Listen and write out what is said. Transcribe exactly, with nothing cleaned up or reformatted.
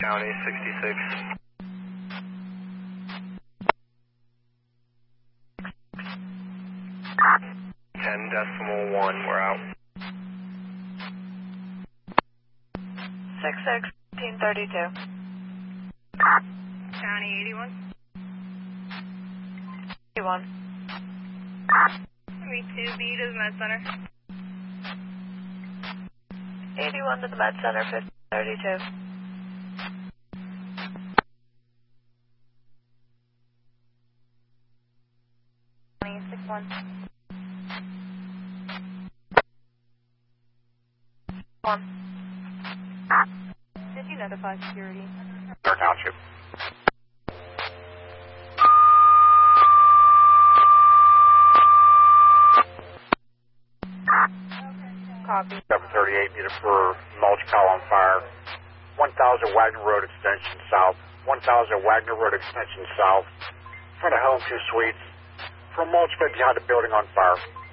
County sixty-six. ten decimal one, we're out. six six, fifteen thirty-two. County eighty-one. eighty-one. Me two B to the Med Center. eighty-one to the Med Center, fifteen thirty-two. six one. One. Did you notify security? Our township. Copy. seven thirty-eight, needed for mulch pile on fire. one thousand Wagner Road extension south. one thousand Wagner Road extension south. In front of Home Two Suites. For a mulch pit behind a building on fire.